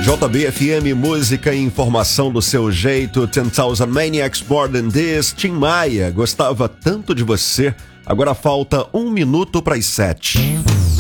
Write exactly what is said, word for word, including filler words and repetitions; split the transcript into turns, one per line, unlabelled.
J B F M, música e informação do seu jeito. ten thousand Maniacs, More Than This. Tim Maia, gostava tanto de você. Agora falta um minuto para as sete.